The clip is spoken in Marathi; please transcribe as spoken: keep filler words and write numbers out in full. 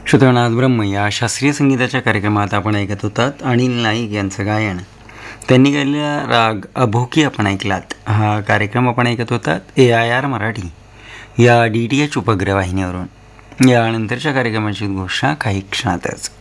श्रोतांना ब्रह्म या शास्त्रीय संगीताच्या कार्यक्रमात आपण ऐकत होतात अनिल नाईक यांचं गायन. त्यांनी गायलेला राग अभोकी आपण ऐकलात. हा कार्यक्रम आपण ऐकत होतात ए आय आर मराठी या डी टी एच उपग्रह वाहिनीवरून. यानंतरच्या कार्यक्रमाची घोषणा काही क्षणातच.